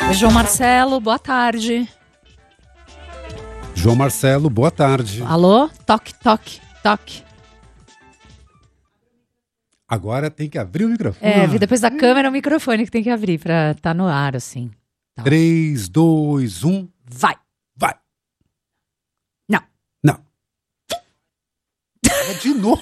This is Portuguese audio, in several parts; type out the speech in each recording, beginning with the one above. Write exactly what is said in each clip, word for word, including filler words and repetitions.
João Marcelo, boa tarde. João Marcelo, boa tarde. Alô? Toque, toque, toque. Agora tem que abrir o microfone. É, depois da câmera, o microfone que tem que abrir pra estar tá no ar, assim. Tá. três, dois, um. Vai. Vai. Não. Não. É de novo.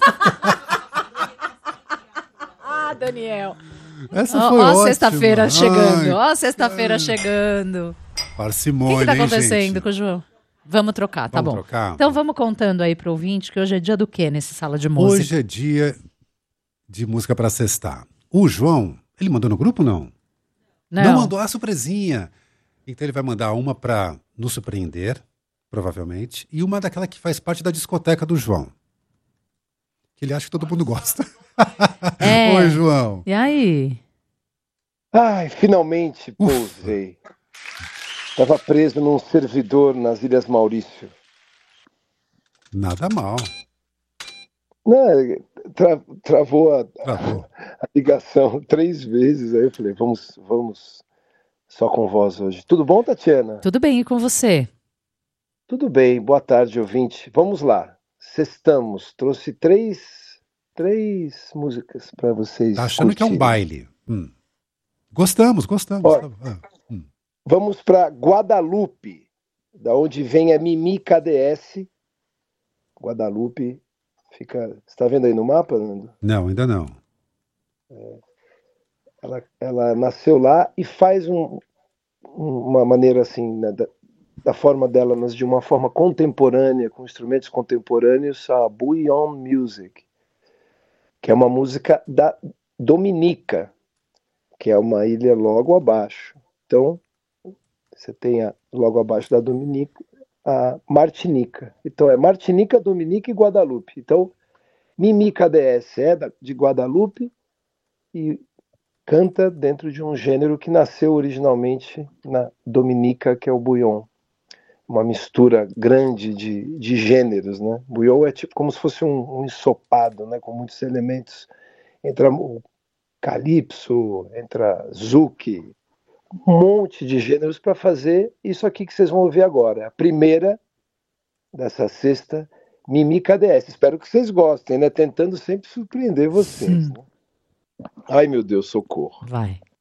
Ah, Daniel. Essa Ó, foi ó ótima. sexta-feira chegando. Ai, ó, sexta-feira ai. chegando. Parcimônia, O que, que tá hein, acontecendo gente? com o João? Vamos trocar, tá Vamos bom. trocar? Então vamos contando aí pro ouvinte que hoje é dia do quê nesse sala de música? Hoje é dia de música pra sextar. O João, ele mandou no grupo, não? Não. Não mandou a surpresinha. Então ele vai mandar uma pra nos surpreender, provavelmente, e uma daquela que faz parte da discoteca do João. Que ele acha que todo mundo gosta. É. Oi, João. E aí? Ai, finalmente pousei. Estava preso num servidor nas Ilhas Maurício. Nada mal. Não, tra- travou a, Travou. a ligação três vezes. Aí eu falei, vamos, vamos só com voz hoje. Tudo bom, Tatiana? Tudo bem, e com você? Tudo bem, boa tarde, ouvinte. Vamos lá. Sextamos. Trouxe três, três músicas para vocês. Tá achando que é um curtirem. baile. Hum. Gostamos, gostamos. Ó, Ah, hum. Vamos para Guadalupe, da onde vem a Mimi K D S. Guadalupe fica. Você está vendo aí no mapa, Nando? Não, ainda não. Ela, ela nasceu lá e faz um, uma maneira assim, né, da, da forma dela, mas de uma forma contemporânea, com instrumentos contemporâneos, a Bouillon Music, que é uma música da Dominica, que é uma ilha logo abaixo. Então, você tem a, logo abaixo da Dominica a Martinica. Então, é Martinica, Dominica e Guadalupe. Então, Mimi K D S é da, de Guadalupe e canta dentro de um gênero que nasceu originalmente na Dominica, que é o bouillon. Uma mistura grande de, de gêneros, né? Bouillon é tipo como se fosse um, um ensopado, né? Com muitos elementos. Entra o calypso, entra zouk, um monte de gêneros para fazer isso aqui que vocês vão ouvir agora. A primeira dessa sexta, Mimi K D S. Espero que vocês gostem, né? Tentando sempre surpreender vocês. Né? Ai, meu Deus, socorro. Vai.